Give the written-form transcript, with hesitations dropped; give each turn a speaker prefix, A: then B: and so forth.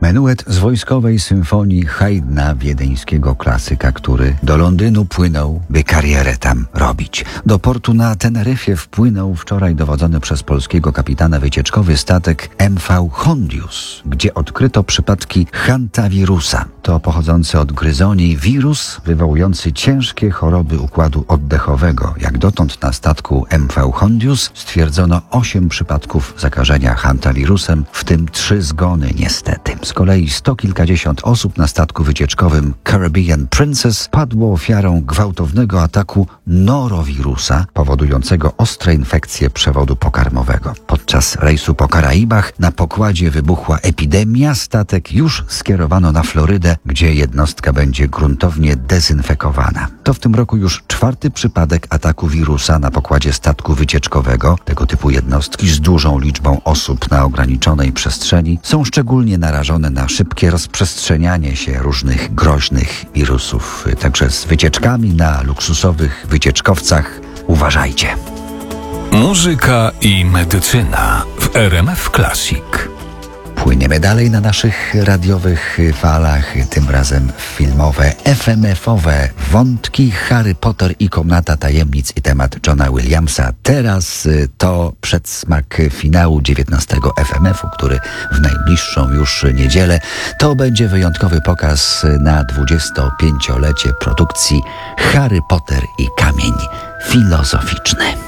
A: Menuet z wojskowej symfonii Haydna, wiedeńskiego klasyka, który do Londynu płynął, by karierę tam robić. Do portu na Teneryfie wpłynął wczoraj dowodzony przez polskiego kapitana wycieczkowy statek MV Hondius, gdzie odkryto przypadki hantavirusa. To pochodzący od gryzoni wirus wywołujący ciężkie choroby układu oddechowego. Jak dotąd na statku MV Hondius stwierdzono 8 przypadków zakażenia hantawirusem, w tym 3 zgony niestety. Z kolei 100 kilkadziesiąt osób na statku wycieczkowym Caribbean Princess padło ofiarą gwałtownego ataku norowirusa powodującego ostre infekcje przewodu pokarmowego. Podczas rejsu po Karaibach na pokładzie wybuchła epidemia. Statek już skierowano na Florydę, gdzie jednostka będzie gruntownie dezynfekowana. To w tym roku już 4. przypadek ataku wirusa na pokładzie statku wycieczkowego. Tego typu jednostki z dużą liczbą osób na ograniczonej przestrzeni są szczególnie narażone na szybkie rozprzestrzenianie się różnych groźnych wirusów. Także z wycieczkami na luksusowych wycieczkowcach uważajcie.
B: Muzyka i medycyna w RMF Classic.
A: Płyniemy dalej na naszych radiowych falach, tym razem filmowe, FMF-owe wątki Harry Potter i Komnata Tajemnic i temat Johna Williamsa. Teraz to przedsmak finału 19 FMF-u, który w najbliższą już niedzielę to będzie wyjątkowy pokaz na 25-lecie produkcji Harry Potter i Kamień Filozoficzny.